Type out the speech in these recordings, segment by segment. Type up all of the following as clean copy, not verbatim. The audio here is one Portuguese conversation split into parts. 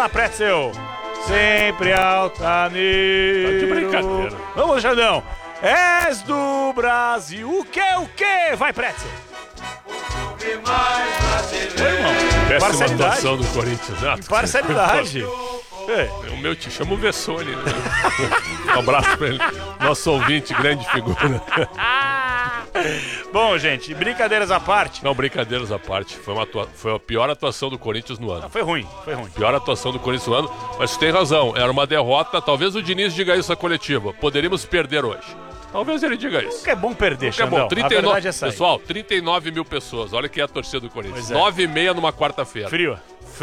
lá, Pretzel. Sempre altaneiro. Tá de brincadeira. Vamos, Jandão. És do Brasil. O quê? Vai, Pretzel. Péssima Parcialidade. atuação do Corinthians, né? Parcialidade. O meu te chama o Vessone, né? Um abraço pra ele. Nosso ouvinte, grande figura. Bom, gente, brincadeiras à parte. Não, brincadeiras à parte. Foi a pior atuação do Corinthians no ano. Foi ruim. Pior atuação do Corinthians no ano. Mas você tem razão, era uma derrota. Talvez o Diniz diga isso na coletiva. Poderíamos perder hoje. Talvez ele diga isso. Nunca é bom perder, Nunca é bom. 39, a verdade é essa aí. Pessoal, 39 mil pessoas. Olha que é a torcida do Corinthians. Pois é. 9h30 numa quarta-feira. Frio.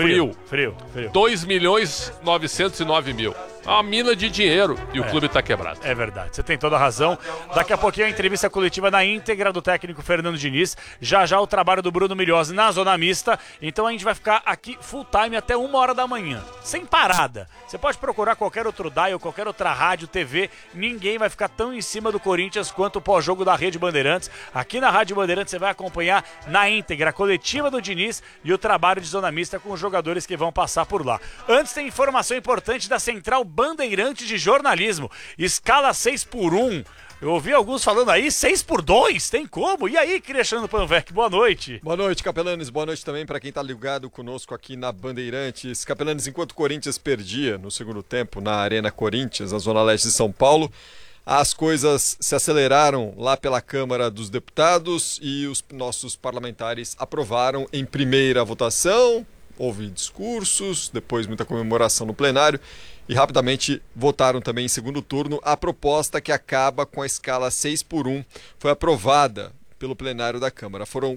2.909.000. É uma mina de dinheiro e o clube tá quebrado. É verdade, você tem toda a razão. Daqui a pouquinho a entrevista coletiva na íntegra do técnico Fernando Diniz. Já o trabalho do Bruno Milhozzi na zona mista. Então a gente vai ficar aqui full time até 1h da manhã, sem parada. Você pode procurar qualquer outro dial, qualquer outra rádio, TV. Ninguém vai ficar tão em cima do Corinthians quanto o pós-jogo da Rede Bandeirantes. Aqui na Rádio Bandeirantes você vai acompanhar na íntegra a coletiva do Diniz e o trabalho de zona mista com os jogadores que vão passar por lá. Antes tem informação importante da Central Bandeirante de Jornalismo. Escala 6x1. Eu ouvi alguns falando aí, 6x2, tem como? E aí, Cristiano Panvec, boa noite. Boa noite, Capelanes. Boa noite também para quem tá ligado conosco aqui na Bandeirantes. Capelanes, enquanto o Corinthians perdia no segundo tempo na Arena Corinthians, na Zona Leste de São Paulo, as coisas se aceleraram lá pela Câmara dos Deputados e os nossos parlamentares aprovaram em primeira votação. Houve discursos, depois muita comemoração no plenário e rapidamente votaram também em segundo turno a proposta que acaba com a escala 6x1. Foi aprovada pelo plenário da Câmara. Foram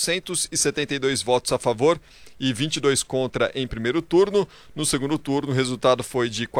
472 votos a favor e 22 contra em primeiro turno. No segundo turno, o resultado foi de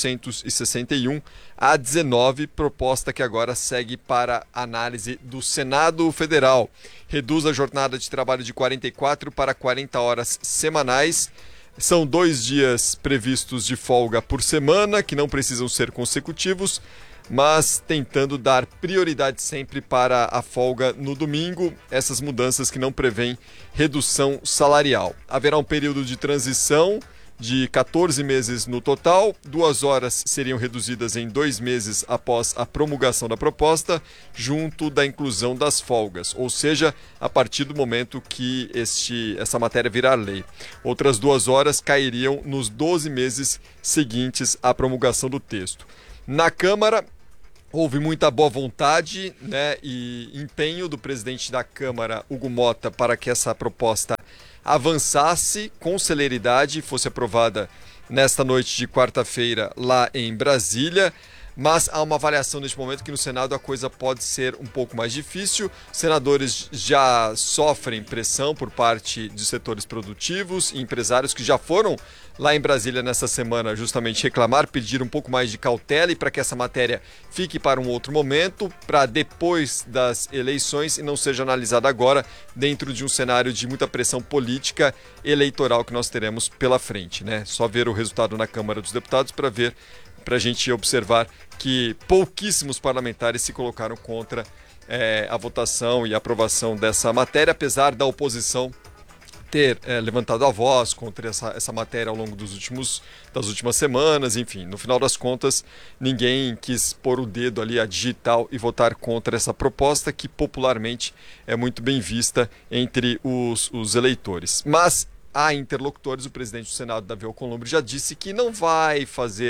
461 a 19, proposta que agora segue para análise do Senado Federal. Reduz a jornada de trabalho de 44 para 40 horas semanais. São 2 dias previstos de folga por semana, que não precisam ser consecutivos, mas tentando dar prioridade sempre para a folga no domingo, essas mudanças que não prevêem redução salarial. Haverá um período de transição de 14 meses no total, 2 horas seriam reduzidas em 2 meses após a promulgação da proposta, junto da inclusão das folgas, ou seja, a partir do momento que essa matéria virar lei. Outras 2 horas cairiam nos 12 meses seguintes à promulgação do texto. Na Câmara, houve muita boa vontade, né, e empenho do presidente da Câmara, Hugo Motta, para que essa proposta avançasse com celeridade e fosse aprovada nesta noite de quarta-feira lá em Brasília. Mas há uma avaliação neste momento que no Senado a coisa pode ser um pouco mais difícil. Senadores já sofrem pressão por parte de setores produtivos e empresários que já foram lá em Brasília nessa semana justamente reclamar, pedir um pouco mais de cautela e para que essa matéria fique para um outro momento, para depois das eleições e não seja analisada agora dentro de um cenário de muita pressão política eleitoral que nós teremos pela frente, né? Só ver o resultado na Câmara dos Deputados para a gente observar que pouquíssimos parlamentares se colocaram contra a votação e a aprovação dessa matéria, apesar da oposição ter levantado a voz contra essa matéria ao longo das últimas semanas. Enfim, no final das contas, ninguém quis pôr o dedo ali a digital e votar contra essa proposta que popularmente é muito bem vista entre os eleitores. Mas há interlocutores, o presidente do Senado, Davi Alcolumbre, já disse que não vai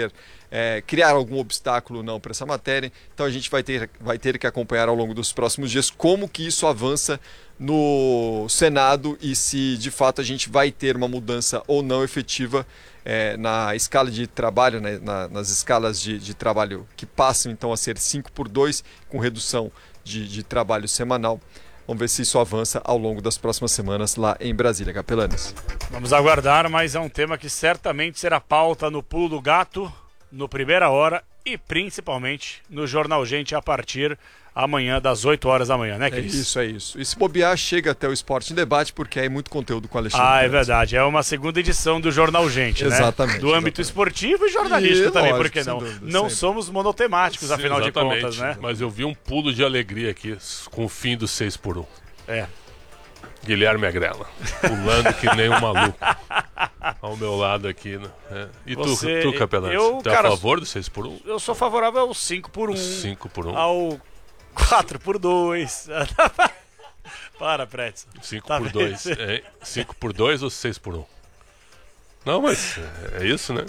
criar algum obstáculo não para essa matéria, então a gente vai ter que acompanhar ao longo dos próximos dias como que isso avança no Senado e se de fato a gente vai ter uma mudança ou não efetiva na escala de trabalho, né, nas escalas de trabalho que passam então a ser 5x2, com redução de trabalho semanal. Vamos ver se isso avança ao longo das próximas semanas lá em Brasília. Capelanes. Vamos aguardar, mas é um tema que certamente será pauta no Pulo do Gato, no Primeira Hora e principalmente no Jornal Gente a partir amanhã das 8 horas da manhã, né, Cris? É isso. E se bobear, chega até o Esporte em Debate, porque é muito conteúdo com o Alexandre. É verdade. É uma segunda edição do Jornal Gente, né? Exatamente. Do âmbito esportivo e jornalístico também, lógico, por que não? Dúvida, não sempre. somos monotemáticos, afinal de contas, né? Mas eu vi um pulo de alegria aqui com o fim do 6x1. É. Guilherme Agrela, pulando que nem um maluco. ao meu lado aqui, né? E Você- tu Capelães, eu, tu é cara, a favor do 6x1? Eu sou favorável ao 5x1. 5x1. Ao 4x2. Para, Pretzel. 5x2. 5x2 ou 6x1? Não, mas é isso, né?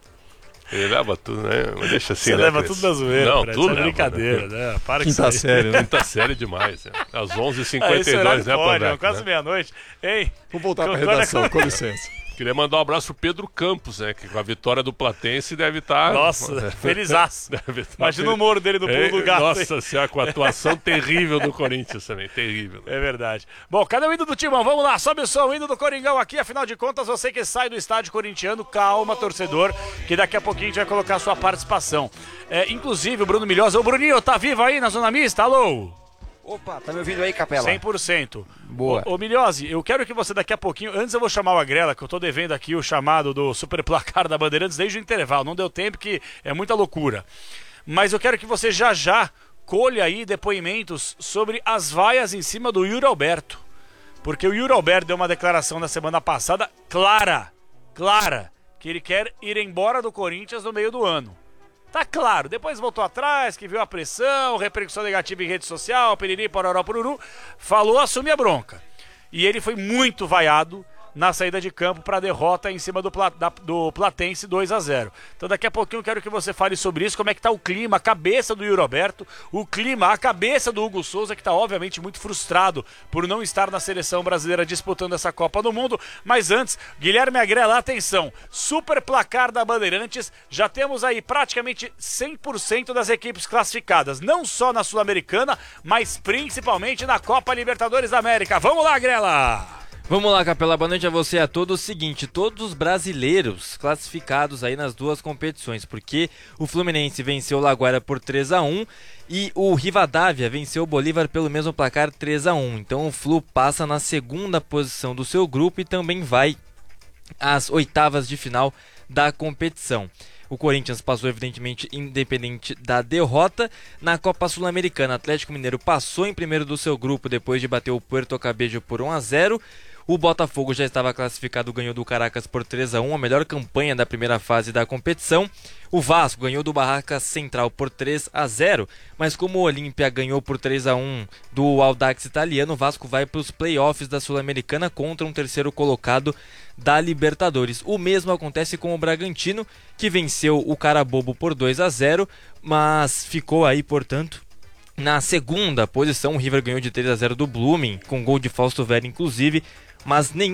Ele leva tudo, né? Mas deixa assim, Você né, leva Cris? tudo na zoeira, Não, Pretzel, tudo é leva, brincadeira, né? Para que Quinta isso aí. série, né? Quinta série demais, né? Às Esse horário 11h52, né, pode, Pavec, quase né? meia-noite. Ei, Vamos voltar para a quando é- redação, com licença. Queria mandar um abraço pro Pedro Campos, né? Que com a vitória do Platense deve estar... Nossa, felizaço. Deve estar Imagina o Moro dele do pulo do gato. Nossa senhora, com a atuação terrível do Corinthians também, terrível. É verdade. Bom, cadê o hino do Timão? Vamos lá, sobe o som, o hino do Coringão aqui. Afinal de contas, você que sai do estádio corintiano, calma, torcedor, que daqui a pouquinho a gente vai colocar a sua participação. Inclusive, o Bruno Milhosa. Ô, Bruninho, tá vivo aí na Zona Mista? Alô? Opa, tá me ouvindo aí, Capela? 100%. Boa. Ô, Milhose, eu quero que você daqui a pouquinho, antes eu vou chamar o Agrela, que eu tô devendo aqui o chamado do super placar da Bandeirantes desde o intervalo, não deu tempo que é muita loucura. Mas eu quero que você já colha aí depoimentos sobre as vaias em cima do Yuri Alberto. Porque o Yuri Alberto deu uma declaração na semana passada clara, que ele quer ir embora do Corinthians no meio do ano. Tá claro, depois voltou atrás, que viu a pressão, repercussão negativa em rede social, piriri, pororó, pururu, falou, assume a bronca. E ele foi muito vaiado na saída de campo para a derrota em cima do Platense 2-0. Então daqui a pouquinho eu quero que você fale sobre isso, como é que tá o clima, a cabeça do Yuri Alberto, o clima, a cabeça do Hugo Souza, que tá obviamente muito frustrado por não estar na seleção brasileira disputando essa Copa do Mundo. Mas antes, Guilherme Agrela, atenção, super placar da Bandeirantes, já temos aí praticamente 100% das equipes classificadas, não só na Sul-Americana, mas principalmente na Copa Libertadores da América. Vamos lá, Agrela! Vamos lá, Capela, boa noite a você e a todos. O seguinte, todos os brasileiros classificados aí nas duas competições, porque o Fluminense venceu o Laguaira por 3-1 e o Rivadavia venceu o Bolívar pelo mesmo placar 3-1. Então o Flu passa na segunda posição do seu grupo e também vai às oitavas de final da competição. O Corinthians passou, evidentemente, independente da derrota. Na Copa Sul-Americana, Atlético Mineiro passou em primeiro do seu grupo depois de bater o Puerto Cabello por 1-0. O Botafogo já estava classificado, ganhou do Caracas por 3-1, a melhor campanha da primeira fase da competição. O Vasco ganhou do Barracas Central por 3-0, mas como o Olímpia ganhou por 3-1 do Audax Italiano, o Vasco vai para os playoffs da Sul-Americana contra um terceiro colocado da Libertadores. O mesmo acontece com o Bragantino, que venceu o Carabobo por 2-0, mas ficou aí, portanto, na segunda posição. O River ganhou de 3-0 do Blooming, com gol de Fausto Vera inclusive, mas nenhum